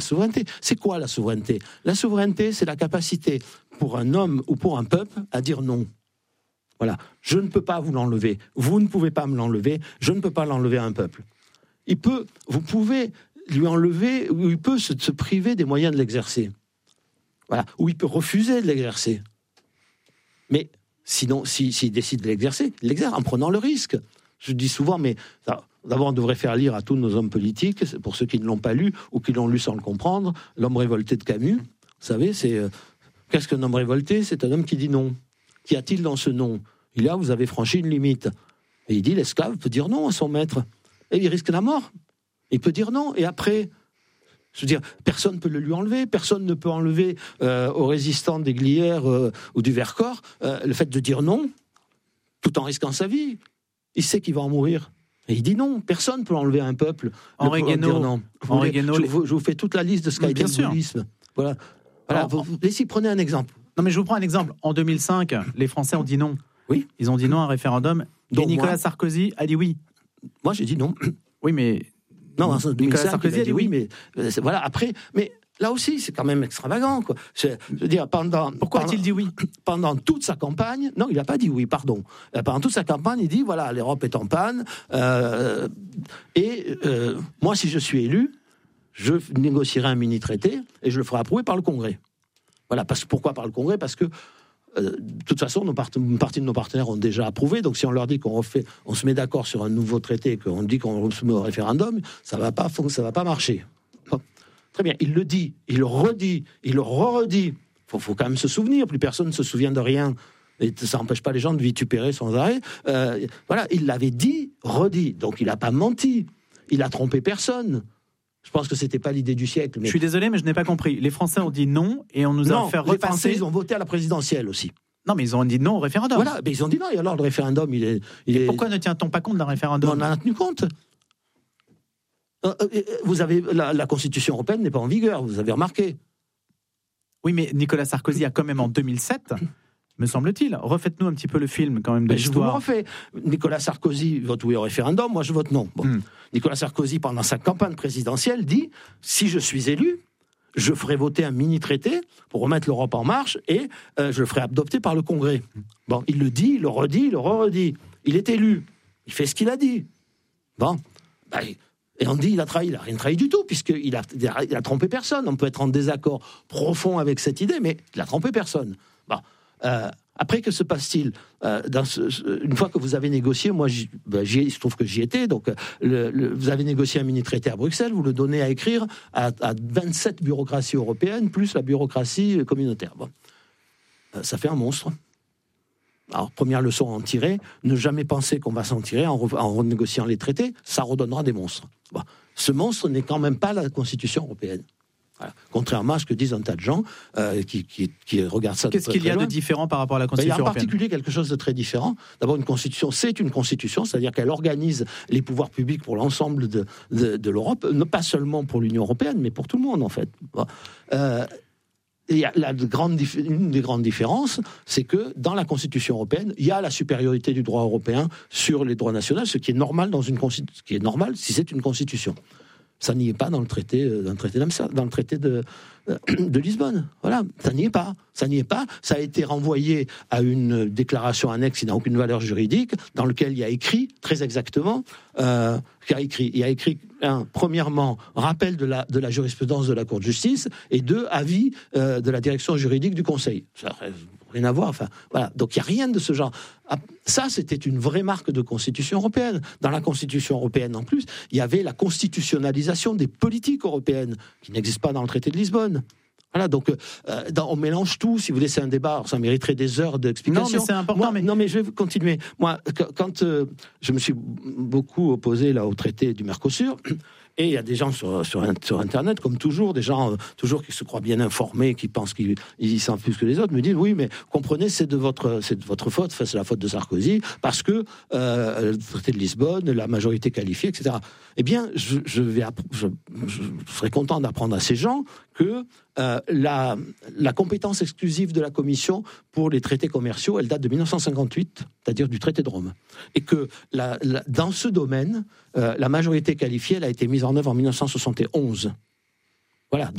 souveraineté. C'est quoi la souveraineté ? La souveraineté, c'est la capacité pour un homme ou pour un peuple à dire non. Voilà, je ne peux pas vous l'enlever, vous ne pouvez pas me l'enlever, je ne peux pas l'enlever à un peuple. Vous pouvez lui enlever, ou il peut se priver des moyens de l'exercer. Voilà, ou il peut refuser de l'exercer. Mais sinon, s'il décide de l'exercer, il l'exerce en prenant le risque. Je dis souvent, mais d'abord, on devrait faire lire à tous nos hommes politiques, pour ceux qui ne l'ont pas lu ou qui l'ont lu sans le comprendre, L'homme révolté de Camus. Vous savez, qu'est-ce qu'un homme révolté ? C'est un homme qui dit non. Qu'y a-t-il dans ce non ? Vous avez franchi une limite. Et il dit, l'esclave peut dire non à son maître. Et il risque la mort. Il peut dire non. Et après, je veux dire, personne ne peut le lui enlever. Personne ne peut enlever aux résistants des Glières ou du Vercors le fait de dire non, tout en risquant sa vie. Il sait qu'il va en mourir. Et il dit non. Personne ne peut enlever à un peuple Henri Guénaud, non. Je vous fais toute la liste de ce qu'a été le gaullisme. Voilà. Ici, prenez un exemple. Non, mais je vous prends un exemple. En 2005, les Français ont dit non. Oui. Ils ont dit non à un référendum. Donc, et Nicolas Sarkozy a dit oui. Moi, j'ai dit non. Oui, mais... Non, Nicolas Sarkozy a dit oui, mais voilà, après... Mais là aussi, c'est quand même extravagant, quoi. Je veux dire, Pourquoi a-t-il dit oui ? Pendant toute sa campagne... Non, il n'a pas dit oui, pardon. Pendant toute sa campagne, il dit, voilà, l'Europe est en panne, moi, si je suis élu, je négocierai un mini-traité et je le ferai approuver par le Congrès. Voilà, pourquoi par le Congrès ? Parce que de toute façon, une partie de nos partenaires ont déjà approuvé. Donc, si on leur dit on se met d'accord sur un nouveau traité, qu'on dit qu'on se met au référendum, ça va pas marcher. Bon. Très bien. Il le dit, il le redit, il le redit. Faut quand même se souvenir. Plus personne ne se souvient de rien. Et ça n'empêche pas les gens de vitupérer sans arrêt. Voilà, il l'avait dit, redit. Donc, il n'a pas menti. Il n'a trompé personne. Je pense que c'était pas l'idée du siècle. Mais... Je suis désolé, mais je n'ai pas compris. Les Français ont dit non et on nous a fait repasser... les Français, ils ont voté à la présidentielle aussi. Non, mais ils ont dit non au référendum. Voilà, mais ils ont dit non, et alors le référendum, il est... Pourquoi ne tient-on pas compte d'un référendum ? On en a tenu compte. Vous avez... La Constitution européenne n'est pas en vigueur, vous avez remarqué. Oui, mais Nicolas Sarkozy a quand même en 2007... me semble-t-il. Refaites-nous un petit peu le film, quand même, de l'histoire. Je vous le refais. Nicolas Sarkozy vote oui au référendum, moi je vote non. Bon. Nicolas Sarkozy, pendant sa campagne présidentielle, dit « Si je suis élu, je ferai voter un mini-traité pour remettre l'Europe en marche et je le ferai adopter par le Congrès. » Bon, il le dit, il le redit, il le redit. Il est élu. Il fait ce qu'il a dit. Bon. Et on dit il a trahi. Il n'a rien trahi du tout, puisqu'il a trompé personne. On peut être en désaccord profond avec cette idée, mais il n'a trompé personne. Bon. Après, que se passe-t-il une fois que vous avez négocié, moi, il se trouve que j'y étais, donc vous avez négocié un mini-traité à Bruxelles, vous le donnez à écrire à 27 bureaucraties européennes, plus la bureaucratie communautaire. Bon. Ça fait un monstre. Alors, première leçon à en tirer, ne jamais penser qu'on va s'en tirer en renégociant les traités, ça redonnera des monstres. Bon. Ce monstre n'est quand même pas la Constitution européenne. Voilà. Contrairement à ce que disent un tas de gens qui regardent ça. Qu'est-ce qu'il y a de différent par rapport à la Constitution européenne ? Il y a en particulier quelque chose de très différent. D'abord, une Constitution, c'est une Constitution, c'est-à-dire qu'elle organise les pouvoirs publics pour l'ensemble de l'Europe, pas seulement pour l'Union européenne, mais pour tout le monde, en fait. Bon. Et une des grandes différences, c'est que dans la Constitution européenne, il y a la supériorité du droit européen sur les droits nationaux, ce qui est normal ce qui est normal si c'est une Constitution. Ça n'y est pas dans le traité de Lisbonne. Voilà, ça n'y est pas. Ça n'y est pas. Ça a été renvoyé à une déclaration annexe qui n'a aucune valeur juridique, dans lequel il y a écrit très exactement, il y a écrit premièrement, rappel de la jurisprudence de la Cour de justice, et deux, avis de la direction juridique du Conseil. Ça n'a rien à voir. Enfin, voilà. Donc il n'y a rien de ce genre. Ça, c'était une vraie marque de Constitution européenne. Dans la Constitution européenne, en plus, il y avait la constitutionnalisation des politiques européennes, qui n'existe pas dans le traité de Lisbonne. Voilà, donc on mélange tout. Si vous voulez, c'est un débat, ça mériterait des heures d'explication. Non, mais c'est important. Non, mais je vais continuer. Moi, quand je me suis beaucoup opposé là au traité du Mercosur, et il y a des gens sur Internet, comme toujours, des gens toujours qui se croient bien informés, qui pensent qu'ils savent plus que les autres, me disent oui, mais comprenez, c'est de votre faute, c'est la faute de Sarkozy, parce que le traité de Lisbonne, la majorité qualifiée, etc. Eh bien, je serais content d'apprendre à ces gens que la compétence exclusive de la Commission pour les traités commerciaux, elle date de 1958, c'est-à-dire du traité de Rome. Et que dans ce domaine, la majorité qualifiée, elle a été mise en œuvre en 1971. Voilà.